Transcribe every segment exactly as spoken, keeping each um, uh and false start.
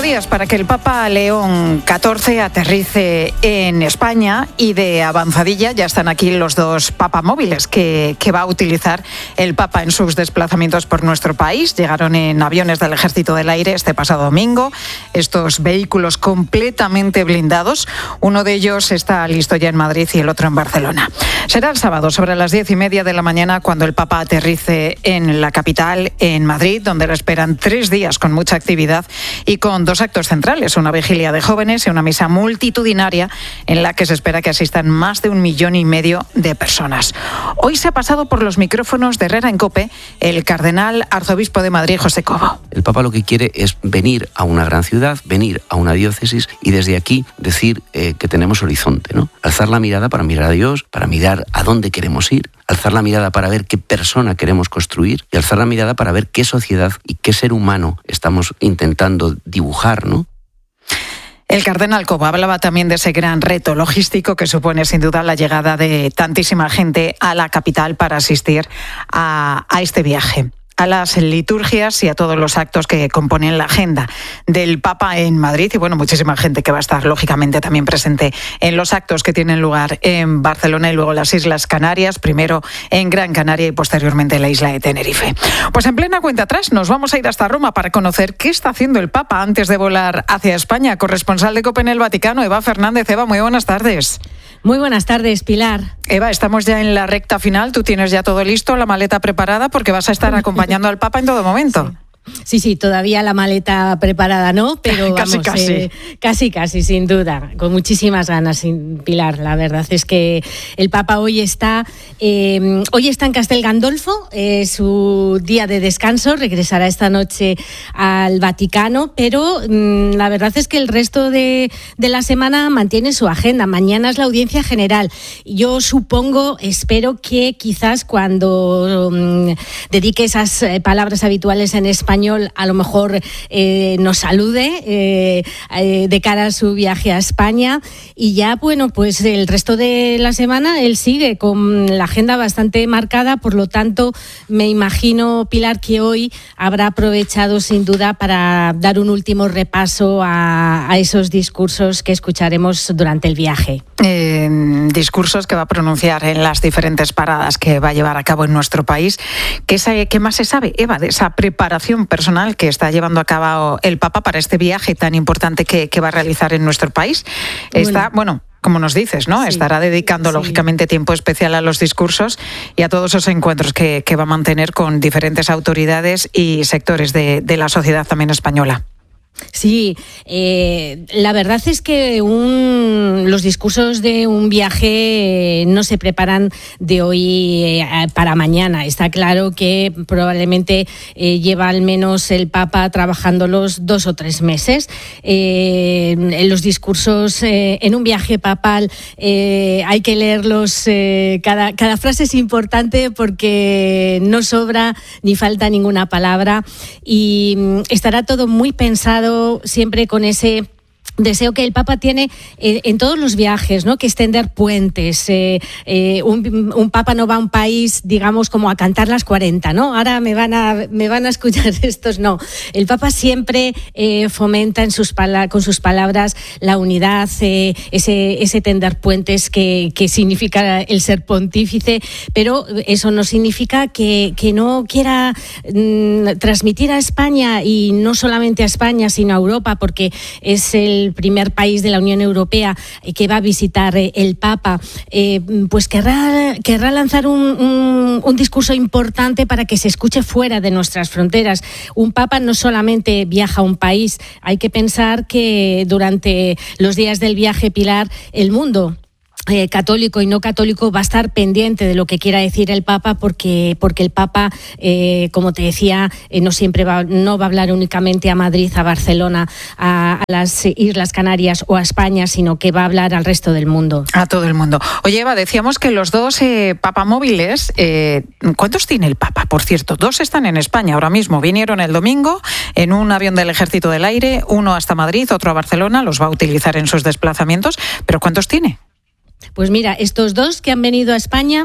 días para que el Papa León catorce aterrice en España, y de avanzadilla ya están aquí los dos papamóviles que, que va a utilizar el Papa en sus desplazamientos por nuestro país. Llegaron en aviones del Ejército del Aire este pasado domingo, estos vehículos completamente blindados. Uno de ellos está listo ya en Madrid y el otro en Barcelona. Será el sábado sobre las diez y media de la mañana cuando el Papa aterrice en la capital, en Madrid, donde le esperan tres días con mucha actividad y con dos actos centrales, una vigilia de jóvenes y una misa multitudinaria en la que se espera que asistan más de un millón y medio de personas. Hoy se ha pasado por los micrófonos de Herrera en COPE el cardenal arzobispo de Madrid, José Cobo. El Papa lo que quiere es venir a una gran ciudad, venir a una diócesis y desde aquí decir eh, que tenemos horizonte, ¿no? Alzar la mirada para mirar a Dios, para mirar a dónde queremos ir, alzar la mirada para ver qué persona queremos construir y alzar la mirada para ver qué sociedad y qué ser humano estamos intentando dibujar, ¿no? El cardenal Cobo hablaba también de ese gran reto logístico que supone sin duda la llegada de tantísima gente a la capital para asistir a, a este viaje, a las liturgias y a todos los actos que componen la agenda del Papa en Madrid. Y bueno, muchísima gente que va a estar lógicamente también presente en los actos que tienen lugar en Barcelona y luego en las Islas Canarias, primero en Gran Canaria y posteriormente en la isla de Tenerife. Pues en plena cuenta atrás nos vamos a ir hasta Roma para conocer qué está haciendo el Papa antes de volar hacia España. Corresponsal de COPE en el Vaticano, Eva Fernández. Eva, muy buenas tardes. Muy buenas tardes, Pilar. Eva, estamos ya en la recta final. Tú tienes ya todo listo, la maleta preparada, porque vas a estar acompañando al Papa en todo momento. Sí. Sí, sí, todavía la maleta preparada no, pero casi, vamos, casi. Eh, casi, casi, sin duda, con muchísimas ganas, Pilar. La verdad es que el Papa hoy está, eh, hoy está en Castel Gandolfo, es eh, su día de descanso, regresará esta noche al Vaticano, pero mmm, la verdad es que el resto de, de la semana mantiene su agenda. Mañana es la audiencia general. Yo supongo, espero que quizás cuando mmm, dedique esas eh, palabras habituales en español, a lo mejor eh, nos salude eh, eh, de cara a su viaje a España, y ya, bueno, pues el resto de la semana él sigue con la agenda bastante marcada, por lo tanto me imagino, Pilar, que hoy habrá aprovechado sin duda para dar un último repaso a, a esos discursos que escucharemos durante el viaje. Eh, discursos que va a pronunciar en las diferentes paradas que va a llevar a cabo en nuestro país. ¿Qué, sabe, qué más se sabe, Eva, de esa preparación personal que está llevando a cabo el Papa para este viaje tan importante que, que va a realizar en nuestro país? Está, bueno, bueno como nos dices, ¿no? Sí, estará dedicando sí. lógicamente tiempo especial a los discursos y a todos esos encuentros que, que va a mantener con diferentes autoridades y sectores de, de la sociedad también española. Sí, eh, la verdad es que un, los discursos de un viaje no se preparan de hoy eh, para mañana. Está claro que probablemente eh, lleva al menos el Papa trabajándolos dos o tres meses. Eh, los discursos eh, en un viaje papal eh, hay que leerlos, eh, cada, cada frase es importante porque no sobra ni falta ninguna palabra, y mm, estará todo muy pensado, siempre con ese deseo que el Papa tiene eh, en todos los viajes, ¿no? Que es tender puentes. Eh, eh, un, un Papa no va a un país, digamos, como a cantar las cuarenta, ¿no? Ahora me van a me van a escuchar estos, no. El Papa siempre eh, fomenta en sus pala- con sus palabras la unidad, eh, ese ese tender puentes que, que significa el ser pontífice, pero eso no significa que, que no quiera mm, transmitir a España, y no solamente a España, sino a Europa, porque es el el primer país de la Unión Europea que va a visitar el Papa, eh, pues querrá, querrá lanzar un, un, un discurso importante para que se escuche fuera de nuestras fronteras. Un Papa no solamente viaja a un país, hay que pensar que durante los días del viaje, Pilar, el mundo Eh, católico y no católico va a estar pendiente de lo que quiera decir el Papa, porque porque el Papa, eh, como te decía, eh, no siempre va, no va a hablar únicamente a Madrid, a Barcelona, a, a las Islas Canarias o a España, sino que va a hablar al resto del mundo. A todo el mundo. Oye, Eva, decíamos que los dos eh, papamóviles, eh, ¿cuántos tiene el Papa? Por cierto, dos están en España ahora mismo. Vinieron el domingo en un avión del Ejército del Aire, uno hasta Madrid, otro a Barcelona, los va a utilizar en sus desplazamientos. ¿Pero cuántos tiene? Pues mira, estos dos que han venido a España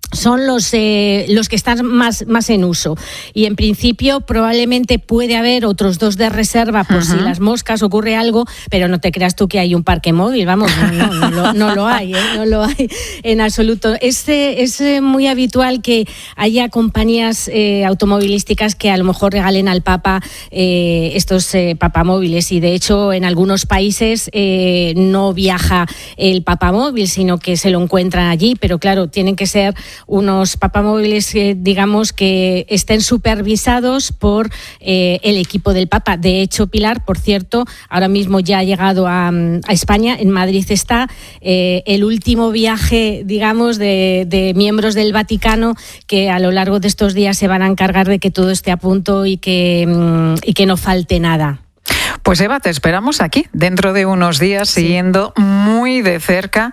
son los eh, los que están más, más en uso. Y en principio probablemente puede haber otros dos de reserva por uh-huh. si las moscas ocurre algo, pero no te creas tú que hay un parque móvil, vamos, no, no, no, lo, no lo hay, ¿eh? no lo hay en absoluto. Es, es muy habitual que haya compañías eh, automovilísticas que a lo mejor regalen al Papa eh, estos eh, papamóviles, y de hecho en algunos países eh, no viaja el papamóvil, sino que se lo encuentran allí, pero claro, tienen que ser unos papamóviles, eh, digamos, que estén supervisados por eh, el equipo del Papa. De hecho, Pilar, por cierto, ahora mismo ya ha llegado a, a España, en Madrid está eh, el último viaje, digamos, de, de miembros del Vaticano, que a lo largo de estos días se van a encargar de que todo esté a punto y que, y que no falte nada. Pues Eva, te esperamos aquí dentro de unos días, sí, siguiendo muy de cerca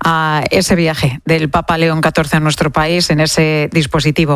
a ese viaje del Papa León catorce a nuestro país, en ese dispositivo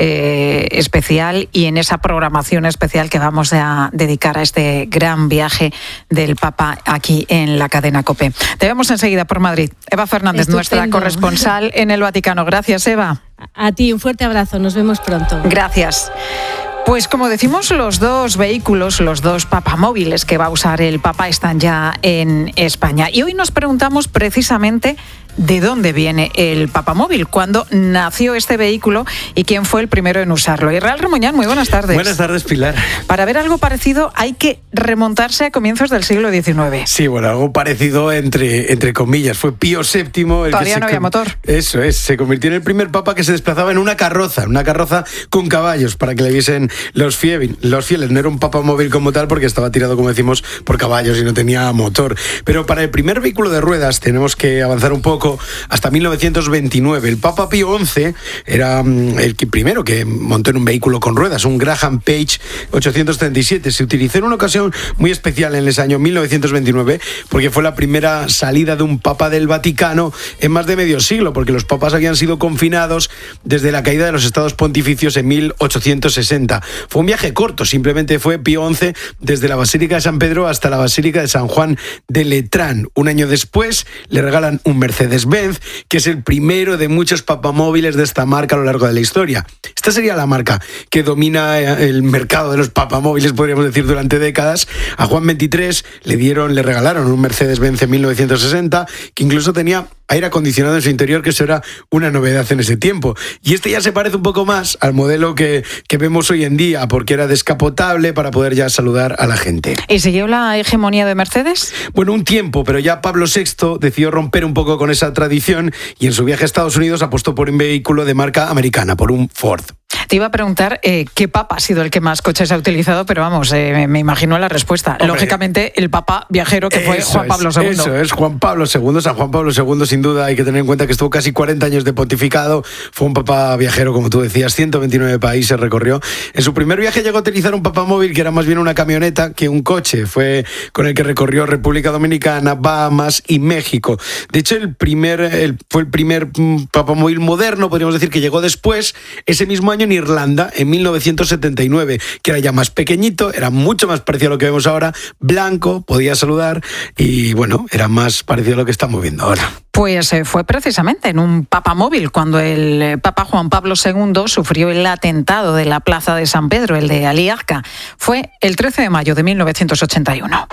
eh, especial y en esa programación especial que vamos a dedicar a este gran viaje del Papa aquí en la cadena COPE. Te vemos enseguida por Madrid. Eva Fernández, Estupendo. Nuestra corresponsal en el Vaticano. Gracias, Eva. A ti, un fuerte abrazo. Nos vemos pronto. Gracias. Pues como decimos, los dos vehículos, los dos papamóviles que va a usar el Papa están ya en España. Y hoy nos preguntamos precisamente de dónde viene el papamóvil, cuándo nació este vehículo y quién fue el primero en usarlo. Israel Remoñán, muy buenas tardes. Buenas tardes, Pilar. Para ver algo parecido hay que remontarse a comienzos del siglo diecinueve. Sí, bueno, algo parecido entre, entre comillas. Fue Pío séptimo el Todavía que no se había con... motor. Eso es, se convirtió en el primer papa que se desplazaba en una carroza, una carroza con caballos, para que le viesen los fieles. Los fieles. No era un papamóvil como tal, porque estaba tirado, como decimos, por caballos y no tenía motor. Pero para el primer vehículo de ruedas tenemos que avanzar un poco hasta mil novecientos veintinueve. El Papa Pío once era el que primero que montó en un vehículo con ruedas, un Graham Page ochocientos treinta y siete. Se utilizó en una ocasión muy especial en ese año mil novecientos veintinueve, porque fue la primera salida de un papa del Vaticano en más de medio siglo, porque los papas habían sido confinados desde la caída de los estados pontificios en mil ochocientos sesenta. Fue un viaje corto, simplemente fue Pío once desde la Basílica de San Pedro hasta la Basílica de San Juan de Letrán. Un año después le regalan un Mercedes-Benz, que es el primero de muchos papamóviles de esta marca a lo largo de la historia. Esta sería la marca que domina el mercado de los papamóviles, podríamos decir, durante décadas. A Juan veintitrés le dieron, le regalaron un Mercedes-Benz en mil novecientos sesenta, que incluso tenía aire acondicionado en su interior, que eso era una novedad en ese tiempo. Y este ya se parece un poco más al modelo que, que vemos hoy en día, porque era descapotable para poder ya saludar a la gente. ¿Y siguió la hegemonía de Mercedes? Bueno, un tiempo, pero ya Pablo sexto decidió romper un poco con esa tradición y en su viaje a Estados Unidos apostó por un vehículo de marca americana, por un Ford. Te iba a preguntar eh, qué papa ha sido el que más coches ha utilizado, pero vamos, eh, me, me imagino la respuesta. Hombre, lógicamente, el papa viajero que fue Juan Pablo segundo. Eso es, Juan Pablo segundo. San Juan Pablo segundo, sin duda, hay que tener en cuenta que estuvo casi cuarenta años de pontificado. Fue un papa viajero, como tú decías, ciento veintinueve países recorrió. En su primer viaje llegó a utilizar un papamóvil que era más bien una camioneta que un coche. Fue con el que recorrió República Dominicana, Bahamas y México. De hecho, el primer, el, fue el primer papamóvil moderno, podríamos decir, que llegó después, ese mismo año en Irlanda, en mil novecientos setenta y nueve, que era ya más pequeñito, era mucho más parecido a lo que vemos ahora, blanco, podía saludar y, bueno, era más parecido a lo que estamos viendo ahora. Pues eh, fue precisamente en un papamóvil cuando el eh, Papa Juan Pablo segundo sufrió el atentado de la Plaza de San Pedro, el de Aliarca. Fue el trece de mayo de mil novecientos ochenta y uno.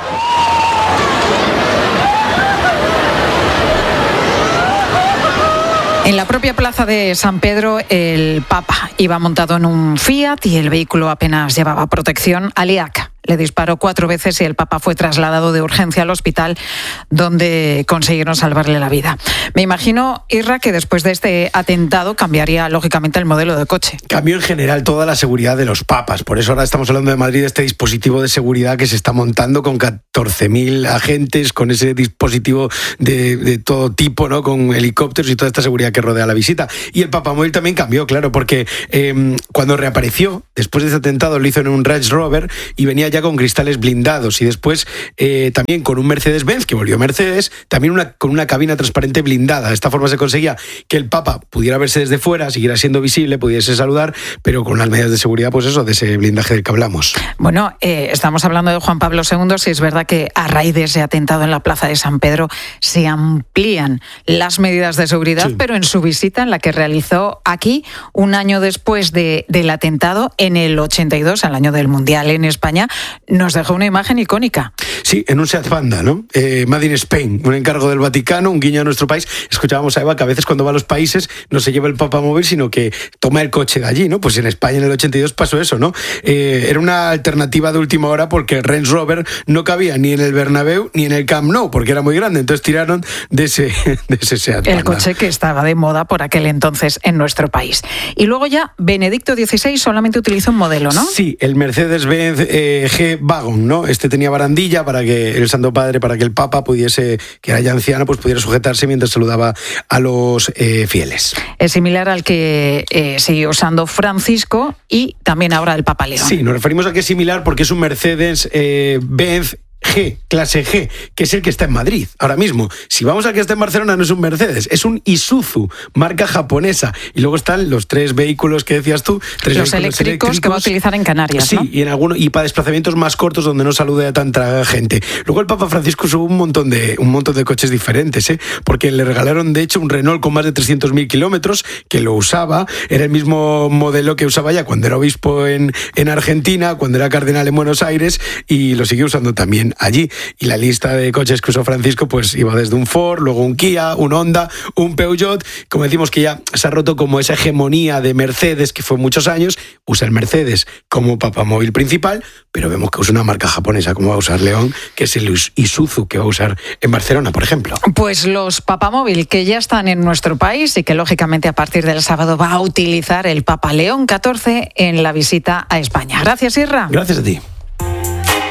En la propia plaza de San Pedro, el Papa iba montado en un Fiat y el vehículo apenas llevaba protección. Aliac le disparó cuatro veces y el Papa fue trasladado de urgencia al hospital, donde consiguieron salvarle la vida. Me imagino, Irra, que después de este atentado cambiaría lógicamente el modelo de coche. Cambió en general toda la seguridad de los papas. Por eso ahora estamos hablando de Madrid, de este dispositivo de seguridad que se está montando con catorce mil agentes, con ese dispositivo de, de todo tipo, ¿no? Con helicópteros y toda esta seguridad que rodea la visita. Y el papamóvil también cambió, claro, porque eh, cuando reapareció, después de ese atentado, lo hizo en un Range Rover y venía ya ya con cristales blindados y después eh, también con un Mercedes-Benz, que volvió Mercedes, también una, con una cabina transparente blindada. De esta forma se conseguía que el Papa pudiera verse desde fuera, siguiera siendo visible, pudiese saludar, pero con las medidas de seguridad, pues eso, de ese blindaje del que hablamos. Bueno, eh, estamos hablando de Juan Pablo segundo, si es verdad que a raíz de ese atentado en la Plaza de San Pedro se amplían las medidas de seguridad, sí. Pero en su visita, en la que realizó aquí un año después de, del atentado, en el ochenta y dos, al año del Mundial en España, nos dejó una imagen icónica. Sí, en un Seat Panda, ¿no? Eh, Made in Spain, un encargo del Vaticano, un guiño a nuestro país. Escuchábamos a Eva que a veces cuando va a los países no se lleva el papamóvil, sino que toma el coche de allí, ¿no? Pues en España en el ochenta y dos pasó eso, ¿no? Eh, era una alternativa de última hora porque el Range Rover no cabía ni en el Bernabéu ni en el Camp Nou, porque era muy grande, entonces tiraron de ese, de ese Seat Panda. El coche que estaba de moda por aquel entonces en nuestro país. Y luego ya Benedicto dieciséis solamente utilizó un modelo, ¿no? Sí, el Mercedes-Benz eh, G-Wagon, ¿no? Este tenía barandilla para que el Santo Padre, para que el Papa pudiese, que era ya anciano, pues pudiera sujetarse mientras saludaba a los eh, fieles. Es similar al que eh, sigue usando Francisco y también ahora el Papa León. Sí, nos referimos a que es similar porque es un Mercedes-Benz eh, G, clase G, que es el que está en Madrid ahora mismo. Si vamos al que está en Barcelona, no es un Mercedes, es un Isuzu, marca japonesa. Y luego están los tres vehículos que decías tú, tres los eléctricos, eléctricos que va a utilizar en Canarias, sí, ¿no? y en alguno, y para desplazamientos más cortos donde no salude a tanta gente. Luego el Papa Francisco usó un montón de un montón de coches diferentes, ¿eh? Porque le regalaron de hecho un Renault con más de trescientos mil kilómetros que lo usaba, era el mismo modelo que usaba ya cuando era obispo en, en Argentina, cuando era cardenal en Buenos Aires, y lo siguió usando también allí. Y la lista de coches que usó Francisco pues iba desde un Ford, luego un Kia, un Honda, un Peugeot. Como decimos que ya se ha roto como esa hegemonía de Mercedes que fue muchos años, usa el Mercedes como papamóvil principal, pero vemos que usa una marca japonesa como va a usar León, que es el Isuzu que va a usar en Barcelona, por ejemplo. Pues los papamóvil que ya están en nuestro país y que lógicamente a partir del sábado va a utilizar el Papa León catorce en la visita a España. Gracias, Irra. Gracias a ti.